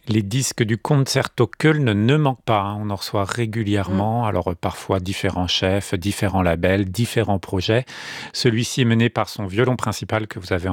Les disques du Concerto Köln ne manquent pas, hein. On en reçoit Mmh. régulièrement, alors parfois différents chefs, différents labels, différents projets. Celui-ci est mené par son violon principal que vous avez